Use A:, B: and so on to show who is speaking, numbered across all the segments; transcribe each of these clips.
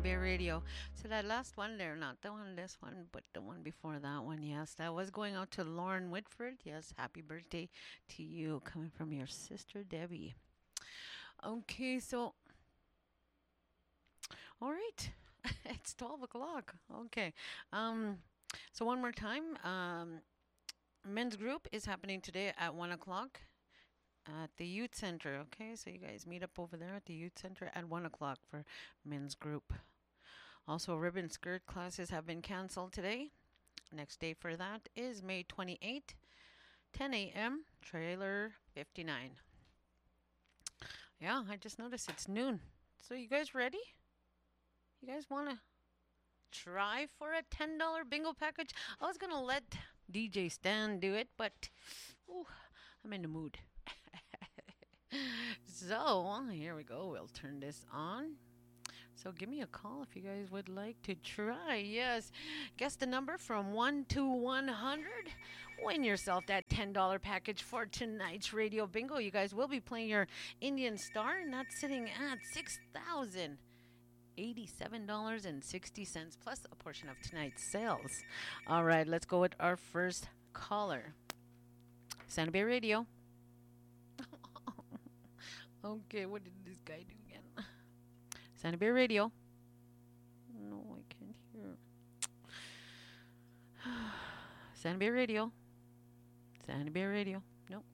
A: Bay Radio. So that last one there, not the one this one, but the one before that one, yes, that was going out to Lauren Whitford. Yes, happy birthday to you, coming from your sister Debbie. Okay, so all right, it's 12 o'clock. Okay, um, so one more time, men's group is happening today at 1 o'clock at the youth center. Okay, so you guys meet up over there at the youth center at 1 o'clock for men's group. Also, ribbon skirt classes have been canceled today. Next day for that is May 28th, 10 a.m. Trailer 59. Yeah, I just noticed it's noon. So you guys ready? You guys want to try for a $10 bingo package? I was going to let DJ Stan do it, but ooh, I'm in the mood. So, here we go. We'll turn this on. So give me a call if you guys would like to try. Yes. Guess the number from 1 to 100. Win yourself that $10 package for tonight's radio bingo. You guys will be playing your Indian Star, and that's sitting at $6,087.60 plus a portion of tonight's sales. All right, let's go with our first caller. Santa Bay Radio. Okay, what did this guy do again? Santa Bay Radio. No, I can't hear. Santa Bay Radio. Santa Bay Radio. Nope.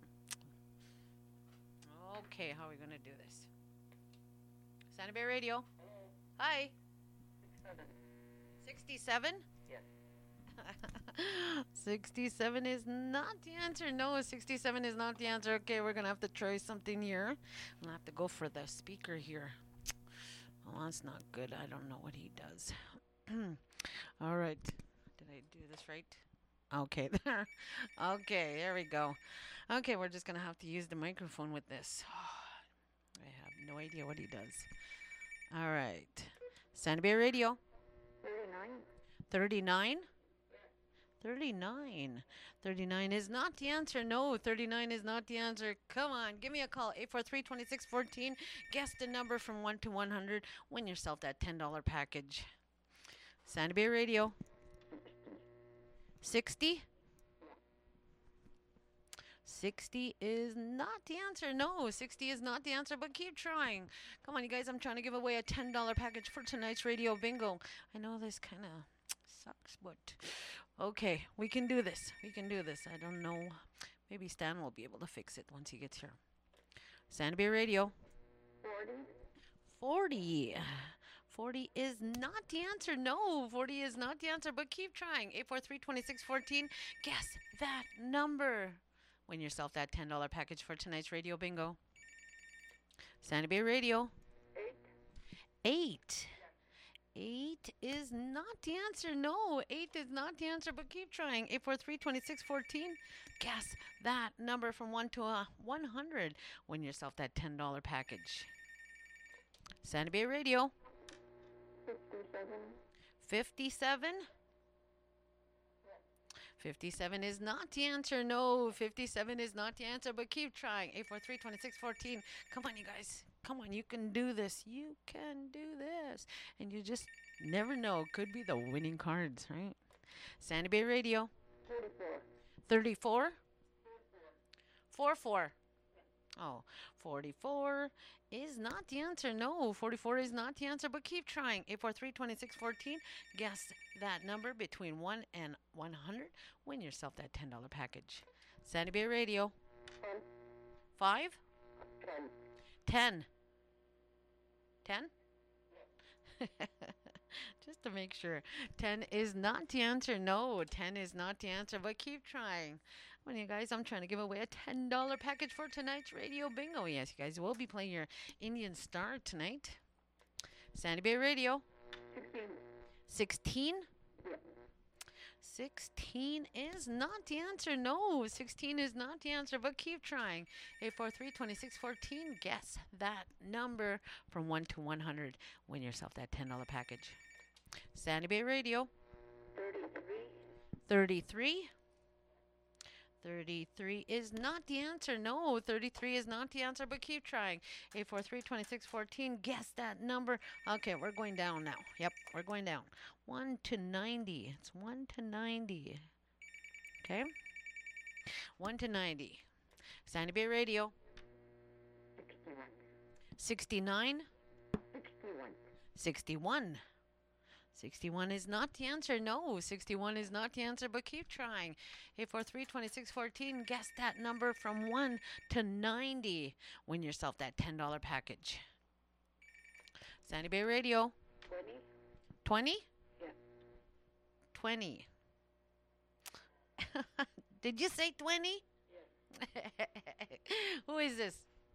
A: Okay, how are we going to do this? Santa Bay Radio. Hi. 67?
B: Yes.
A: 67 is not the answer. No, 67 is not the answer. Okay, we're going to have to try something here. I'll have to go for the speaker here. Well, that's not good. I don't know what he does. All right. Did I do this right? Okay, there. Okay, there we go. Okay, we're just going to have to use the microphone with this. I have no idea what he does. All right. Santa Bay Radio.
B: 39.
A: 39? 39. 39 is not the answer. No, 39 is not the answer. Come on, give me a call. 843-2614. Guess the number from 1 to 100. Win yourself that $10 package. Santa Bay Radio. 60? 60 is not the answer. No, 60 is not the answer, but keep trying. Come on, you guys. I'm trying to give away a $10 package for tonight's radio bingo. I know this kind of sucks, but okay, we can do this. We can do this. I don't know. Maybe Stan will be able to fix it once he gets here. Santa Bay Radio.
B: 40.
A: 40. 40 is not the answer. No, 40 is not the answer, but keep trying. 843-2614. Guess that number. Win yourself that $10 package for tonight's radio bingo. Santa Bay Radio.
B: 8.
A: 8. 8 is not the answer. No, 8 is not the answer, but keep trying. 843-2614. Guess that number from 1 to 100. Win yourself that $10 package. Santa Bay Radio.
B: 57.
A: 57. 57 is not the answer. No, 57 is not the answer, but keep trying. 843-2614. Come on, you guys. Come on, you can do this. You can do this. And you just never know. Could be the winning cards, right? Santa Bay Radio.
B: 44.
A: 34? 44. Oh, 44 is not the answer. No, 44 is not the answer, but keep trying. 843-2614. Guess that number between 1 and 100. Win yourself that $10 package. Santa Bay Radio.
B: 10.
A: 5?
B: 10.
A: 10. 10? Just to make sure. 10 is not the answer. No, 10 is not the answer, but keep trying. Well, you guys, I'm trying to give away a $10 package for tonight's radio bingo. Yes, you guys will be playing your Indian Star tonight. Santa Bay Radio.
B: 16.
A: 16? 16 is not the answer. No, 16 is not the answer, but keep trying. 843-2614. Guess that number from 1 to 100. Win yourself that $10 package. Sandy Bay Radio.
B: 33.
A: 33. 33 is not the answer. No, 33 is not the answer, but keep trying. 843-2614. Guess that number. Okay, we're going down now. Yep, we're going down. 1 to 90. It's 1 to 90. Okay? 1 to 90. Sandy Bay Radio.
B: 61.
A: 69.
B: 61.
A: 61. 61 is not the answer. No, 61 is not the answer, but keep trying. 843-2614. Guess that number from 1 to 90. Win yourself that $10 package. Sandy Bay Radio.
B: 20.
A: 20?
B: Yeah.
A: 20. Did you say 20?
B: Yes.
A: Who is this?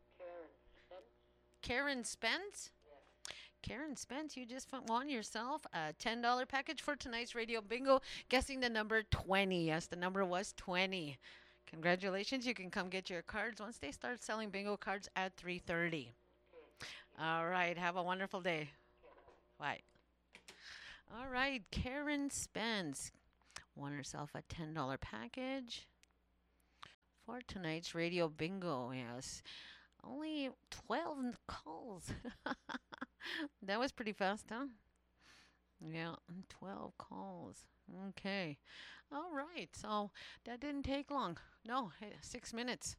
B: Karen.
A: Karen Spence?
B: Yes.
A: Karen Spence, you just won yourself a $10 package for tonight's radio bingo, guessing the number 20. Yes, the number was 20. Congratulations. You can come get your cards once they start selling bingo cards at 3:30. All right. Have a wonderful day. Bye. All right. Karen Spence won herself a $10 package for tonight's radio bingo. Yes. Only 12 calls. That was pretty fast, huh? Yeah, 12 calls. Okay. All right. So that didn't take long. No, 6 minutes.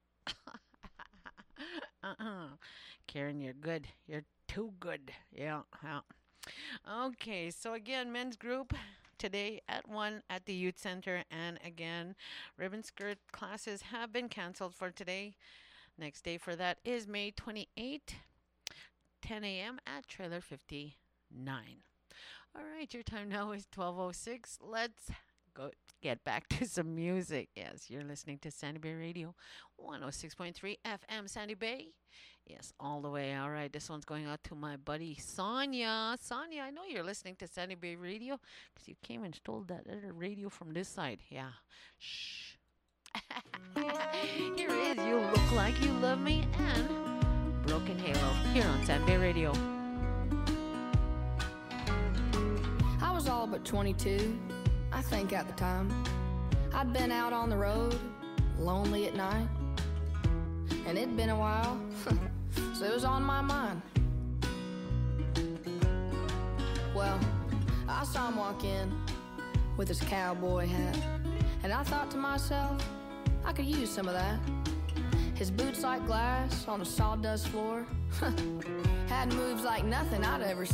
A: Karen, you're good. You're too good. Yeah. Okay. So again, men's group today at 1 at the youth center. And again, ribbon skirt classes have been canceled for today. Next day for that is May 28, 10 a.m. at Trailer 59. All right, your time now is 12:06. Let's go get back to some music. Yes, you're listening to Sandy Bay Radio, 106.3 FM Sandy Bay. Yes, all the way. All right, this one's going out to my buddy Sonia. Sonia, I know you're listening to Sandy Bay Radio because you came and stole that other radio from this side. Yeah, shh. Here is You Look Like You Love Me and Broken Halo here on Sandy Bay Radio.
C: I was all but 22, I think at the time. I'd been out on the road, lonely at night. And it'd been a while, so it was on my mind. Well, I saw him walk in with his cowboy hat. And I thought to myself, I could use some of that. His boots like glass on a sawdust floor. Had moves like nothing I'd ever seen.